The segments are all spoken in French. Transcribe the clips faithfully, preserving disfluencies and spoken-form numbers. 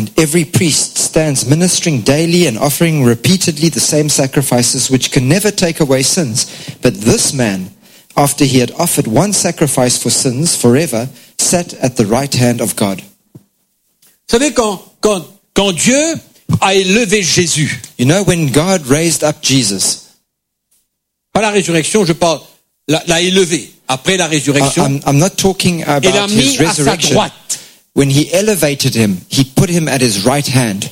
And every priest stands ministering daily and offering repeatedly the same sacrifices which can never take away sins. But this man, after he had offered one sacrifice for sins forever, sat at the right hand of God. Vous savez, quand, quand, quand Dieu a élevé Jésus, You know, when God raised up Jesus, pas la résurrection, je parle, l'a, l'a élevé. Après la I- résurrection, I'm, I'm not talking il l'a about mis his à sa resurrection. droite. When he elevated him, he put him at his right hand.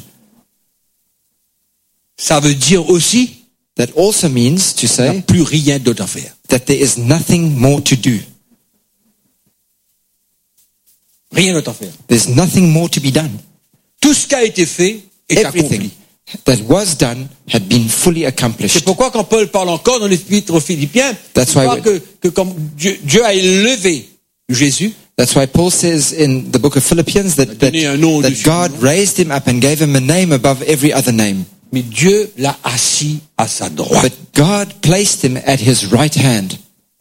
Ça veut dire aussi, That also means to il n'y a say plus rien d'autre à faire. that there is nothing more to do. Rien d'autre à faire. There's nothing more to be done. Tout ce qui a été fait est Everything accompli. that was done had been fully C'est accomplished. pourquoi quand Paul parle encore dans l'Épître aux Philippiens, That's il voit why que, que comme Dieu, Dieu a élevé Jésus, That's why Paul says in the book of Philippians that, that, donné un nom that au-dessus God du nom. raised him up and gave him a name above every other name. mais Dieu l'a assis à sa droite. But God placed him at his right hand.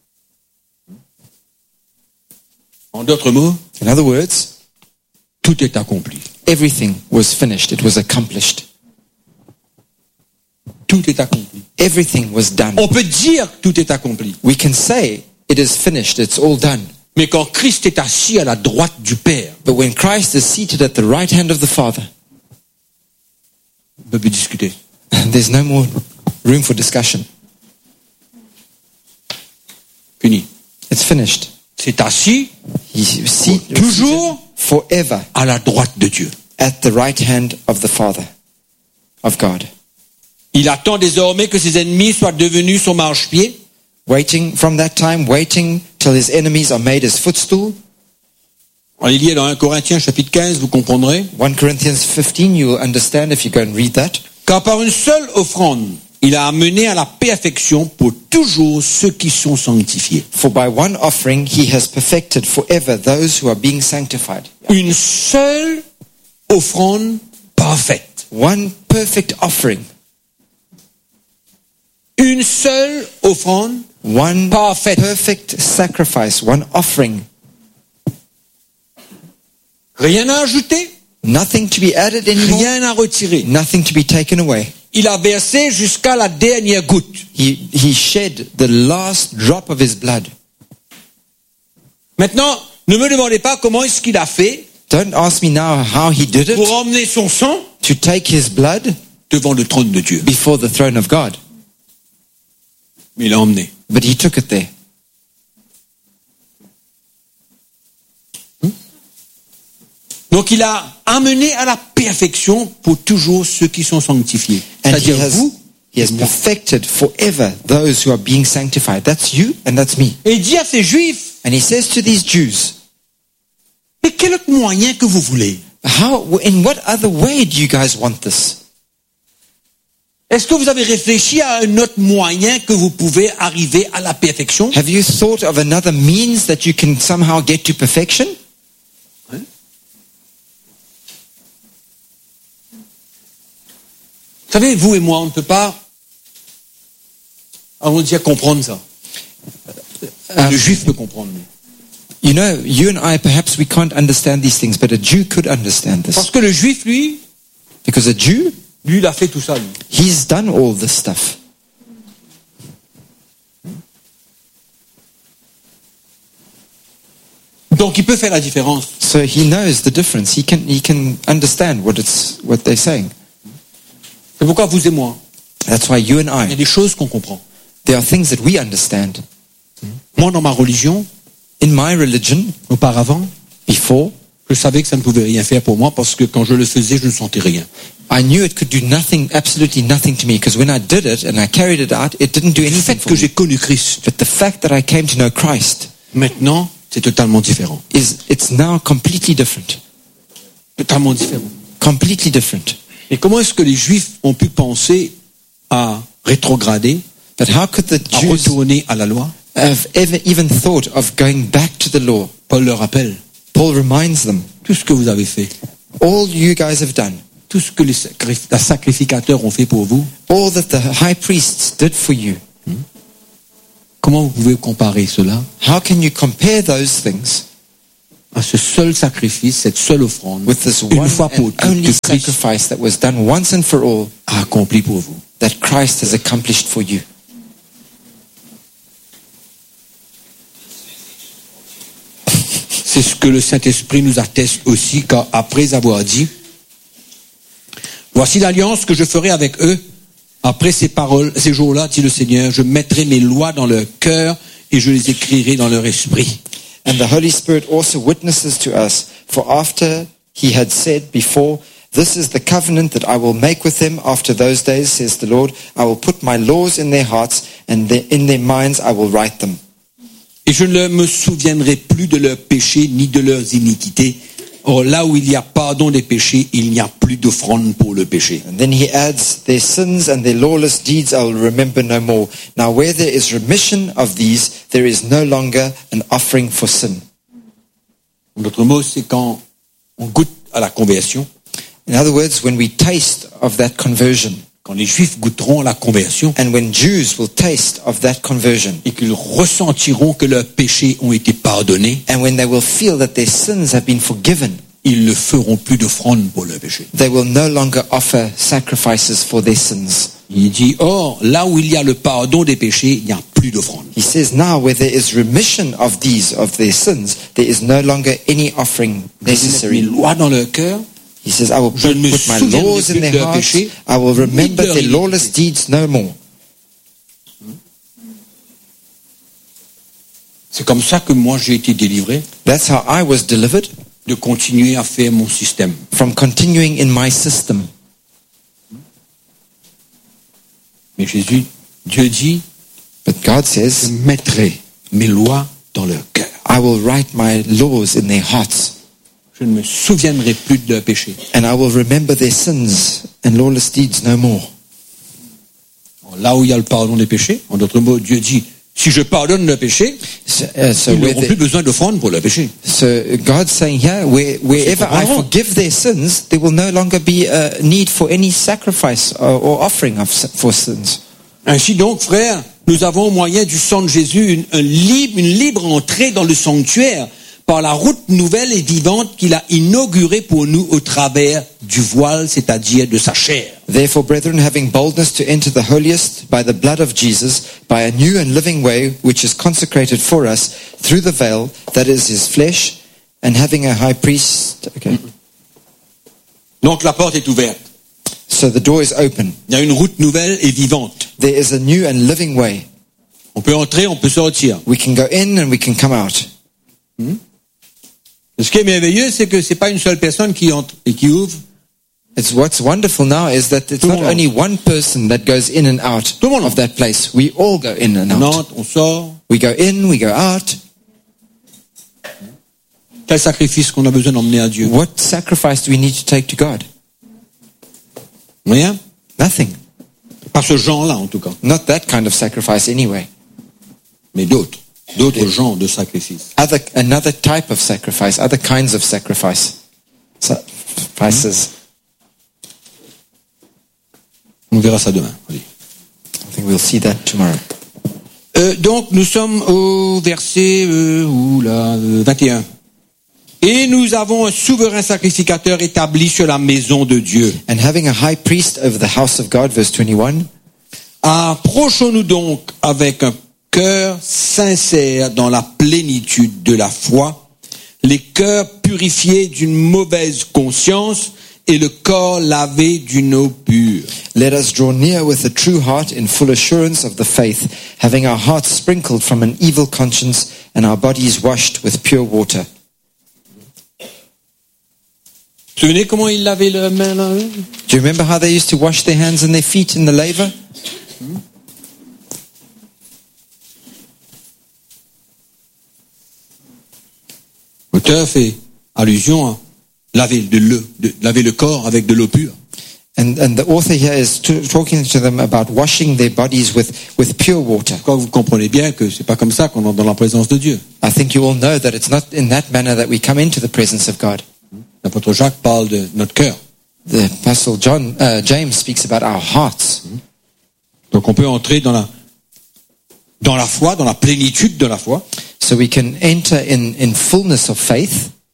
En d'autres mots, In other words, tout est accompli. everything was finished. It was accomplished. Tout est accompli. Everything was done. On peut dire que tout est accompli. We can say it is finished. It's all done. Mais quand Christ est assis à la droite du Père, But when Christ is seated at the right hand of the Father, on ne peut plus discuter. there's no more room for discussion. Fini. It's finished. C'est assis He's seated toujours forever à la droite de Dieu. at the right hand of the Father, of God. Il attend désormais que ses ennemis soient devenus son marchepied. Waiting from that time, waiting till his enemies are made his footstool. On est lié dans un Corinthiens chapitre quinze, vous comprendrez. First Corinthians fifteen, you will understand if you go and read that. Car par une seule offrande, il a amené à la perfection pour toujours ceux qui sont sanctifiés. For by one offering he has perfected forever those who are being sanctified. Une seule offrande parfaite. One perfect offering. Une seule offrande One parfaite. perfect sacrifice. One offering. Rien à ajouter, Nothing to be added anymore. rien à retirer. Nothing to be taken away. Il a versé jusqu'à la dernière goutte. He, he shed the last drop of his blood. Maintenant, ne me demandez pas comment est-ce qu'il a fait Don't ask me now how he did it pour emmener son sang to take his blood devant le trône de Dieu. before the throne of God. Mais il l'a emmené. But he took it there. Donc il a amené à la perfection pour toujours ceux qui sont sanctifiés. And he C'est-à-dire has, vous. he has perfected forever those who are being sanctified. That's you and that's me. Et il dit à ces Juifs, And he says to these Jews, mais quel autre moyen que vous voulez? how, in what other way do you guys want this? Est-ce que vous avez réfléchi à un autre moyen que vous pouvez arriver à la perfection? Have you thought of another means that you can somehow get to perfection? Vous savez, vous et moi, on ne peut pas, allons dire, comprendre ça. Le juif peut comprendre. You know, you and I, perhaps we can't understand these things, but a Jew could understand this. Parce que le juif, lui, Because a Jew, lui, il a fait tout ça, lui. he's done all this stuff. Donc il peut faire la différence. So he knows the difference. He can, he can understand what it's, what they're saying. C'est pourquoi vous et moi, That's why you and il y a I, des choses qu'on comprend. there are things that we understand. Moi, dans ma religion, In my religion, auparavant, before, je savais que ça ne pouvait rien faire pour moi parce que quand je le faisais, je ne sentais rien. I knew it could do nothing, absolutely nothing to me, because when I did it and I carried it out, it didn't do Le anything fait for que me. j'ai connu Christ, But the fact that I came to know Christ maintenant, c'est totalement différent. is, it's now completely different. Totalement différent. Completely different. Et comment est-ce que les Juifs ont pu penser à rétrograder, But how could the à Jews retourner à la loi? have ever even thought of going back to the law? Paul leur rappelle, Paul reminds them, tout ce que vous avez fait, all you guys have done, tout ce que les sacrif- les sacrificateurs ont fait pour vous, all that the high priests did for you, comment vous pouvez comparer cela how can you compare those things à ce seul sacrifice, cette seule offrande, with this une one fois pour and toutes, only que Christ sacrifice that was done once and for all, a accompli pour vous. that Christ has accomplished for you. C'est ce que le Saint-Esprit nous atteste aussi, car après avoir dit, voici l'alliance que je ferai avec eux. Après ces paroles, ces jours-là, dit le Seigneur, je mettrai mes lois dans leur cœur et je les écrirai dans leur esprit. And the Holy Spirit also witnesses to us, for after he had said before, this is the covenant that I will make with them after those days, says the Lord. I will put my laws in their hearts, and the- in their minds I will write them. Et je ne me souviendrai plus de leurs péchés ni de leurs iniquités. Or, là où il y a pardon des péchés, il n'y a plus d'offrande pour le péché. And then he adds, their sins and their lawless deeds I will remember no more. Now where there is remission of these, there is no longer an offering for sin. En d'autres mots, c'est quand on goûte à la conversion, In other words, when we taste of that conversion, quand les Juifs goûteront à la conversion, and when Jews will taste of that conversion, et qu'ils ressentiront que leurs péchés ont été pardonnés, and when they will feel that their sins have been forgiven, ils ne feront plus d'offrande pour leurs péchés. they will no longer offer sacrifices for their sins. Il dit, or, là où il y a le pardon des péchés, il n'y a plus d'offrande. He says, now where there is remission of these, of their sins, there is no longer any offering Je vais mettre mes necessary. lois dans leur cœur, He says, I will Je put, ne me put my souviendrai laws plus in their de leurs hearts. péchés, I will ni de remember leurs their lawless iniquités. deeds no more. C'est comme ça que moi j'ai été délivré That's how I was delivered, de continuer à faire mon système. from continuing in my system. Mais Jésus, Dieu dit, But God je says, mettrai mes lois dans leur cœur. I will write my laws in their hearts, Je ne me souviendrai plus de leurs péchés. and I will remember their sins and lawless deeds no more. Là où il y a le pardon des péchés, en d'autres mots, Dieu dit, si je pardonne leurs péchés, So, uh, so, ils where n'auront the- plus besoin d'offrande pour leurs péchés. so God's saying here, where, wherever I comprendre. forgive their sins, there will no longer be a need for any sacrifice or, or offering of, s- for sins. Ainsi donc, frères, nous avons au moyen du sang de Jésus une, un libre, une libre entrée dans le sanctuaire par la route nouvelle et vivante qu'il a inaugurée pour nous au travers du voile, c'est-à-dire de sa chair. Therefore, brethren, having boldness to enter the holiest by the blood of Jesus, by a new and living way which is consecrated for us through the veil, that is his flesh, and having a high priest. Okay. Donc la porte est ouverte. So the door is open. Il y a une route nouvelle et vivante. There is a new and living way. On peut entrer, on peut sortir. We can go in and we can come out. Ce qui est merveilleux, c'est que c'est pas une seule personne qui entre et qui ouvre. It's what's wonderful now is that it's Tout le not monde. only one person that goes in and out Tout le monde. of that place. We all go in and On out. entre, on sort. We go in, we go out. Quel sacrifice qu'on a besoin d'emmener à Dieu? What sacrifice do we need to take to God? Rien. Nothing. Pas ce genre-là, en tout cas. Not that kind of sacrifice anyway. Mais d'autres. D'autres genres de sacrifices. Other, another type of sacrifice, other kinds of sacrifice. Sacrifices. On verra ça demain. Allez. I think we'll see that tomorrow. Euh, donc, nous sommes au verset euh, où, là, euh, vingt et un. Et nous avons un souverain sacrificateur établi sur la maison de Dieu. And having a high priest over the house of God, verse twenty-one, Approchons-nous donc avec un cœur sincère dans la plénitude de la foi, les cœurs purifiés d'une mauvaise conscience et le corps lavé d'une eau pure. let us draw near with a true heart in full assurance of the faith, having our hearts sprinkled from an evil conscience and our bodies washed with pure water. Vous vous souvenez comment ils lavaient leurs mains là? Do you remember how they used to wash their hands and their feet in the laver? L'auteur fait allusion à laver, de l'eau, de laver le corps avec de l'eau pure. And, and the author here is to, talking to them about washing their bodies with, with pure water. Quand vous comprenez bien que c'est pas comme ça qu'on entre dans la présence de Dieu. I think you all know that it's not in that manner that we come into the presence of God. L'apôtre Jacques parle de notre cœur. The Apostle John, uh, James speaks about our hearts. Donc on peut entrer dans la dans la foi, dans la plénitude de la foi, So we can enter in, in fullness of faith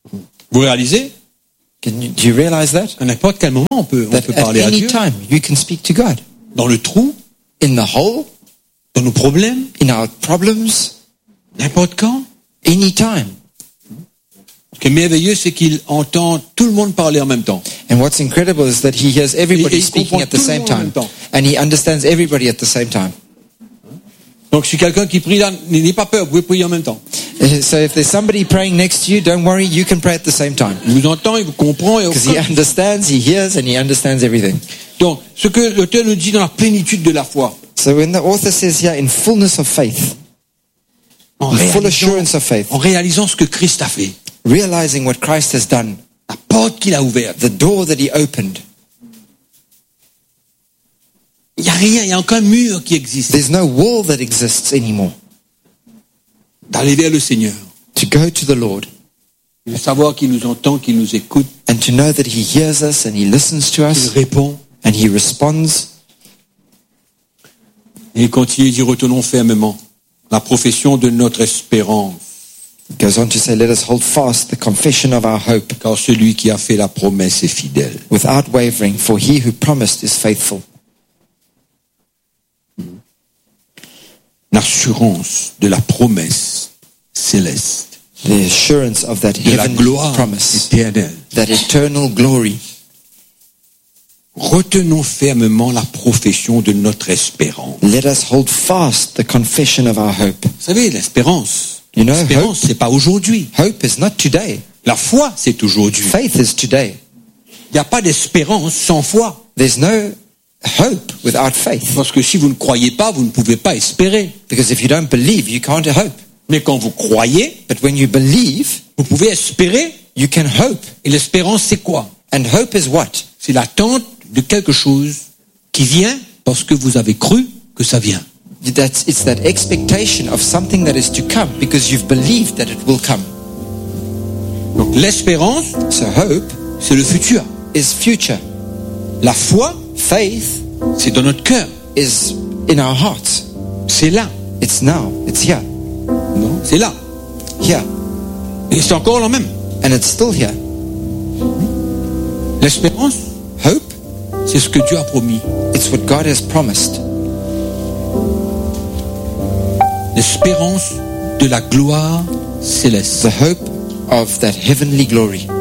Vous réalisez? Can you, do you realize that? À n'importe quel moment, on peut, on That peut at parler à any Dieu. time you can speak to God. Dans le trou, In the hole, dans nos problèmes, in our problems, n'importe quand. any time. Ce qui est merveilleux, c'est qu'il entend tout le monde parler en même temps. And what's incredible is that he hears everybody Et il speaking comprend at the tout le same monde en même time. temps. And he understands everybody at the same time. Donc si quelqu'un qui prie là, n'ayez pas peur, vous pouvez prier en même temps. Uh, So if there's somebody praying next to you, don't worry, you can pray at the same time. Il vous entend, il vous comprend. Et Because he understands, he hears, and he understands everything. Donc, ce que l'auteur nous dit dans la plénitude de la foi, So when the author says here, in fullness of faith, en in full réalisant, assurance of faith, en réalisant ce que Christ a fait, realizing what Christ has done, la porte qu'il a ouverte, the door that he opened, il n'y a rien, il n'y a aucun mur qui existe. there's no wall that exists anymore. D'aller vers le Seigneur, To go to the Lord de savoir qu'il nous entend, qu'il nous écoute, and to know that he hears us and he listens to qu'il us répond. and he responds. Et il continue, il dit, retenons fermement la profession de notre espérance, It goes on to say, let us hold fast the confession of our hope car celui qui a fait la promesse est fidèle. without wavering, for he who promised is faithful. L'assurance de la promesse céleste, The assurance of that de la heavenly gloire promise, éternelle. that eternal glory. Retenons fermement la profession de notre espérance. Let us hold fast the confession of our hope. Vous savez, l'espérance, You know, l'espérance, c'est pas aujourd'hui. Hope is not today. La foi, c'est aujourd'hui. Faith is today. Il n'y a pas d'espérance sans foi. There's no hope without faith. Parce que si vous ne croyez pas, vous ne pouvez pas espérer. Because if you don't believe, you can't hope. Mais quand vous croyez, But when you believe, vous pouvez espérer. you can hope. Et l'espérance, c'est quoi? And hope is what? C'est l'attente de quelque chose qui vient parce que vous avez cru que ça vient. That's, it's that expectation of something that is to come because you've believed that it will come. Donc l'espérance, So hope c'est le futur. is future. La foi, Faith c'est dans notre cœur. is in our hearts. C'est là. It's now. It's here. Non, c'est là. Here. Et c'est encore le même. And it's still here. L'espérance, Hope, c'est ce que Dieu a promis. it's what God has promised. L'espérance de la gloire céleste. The hope of that heavenly glory.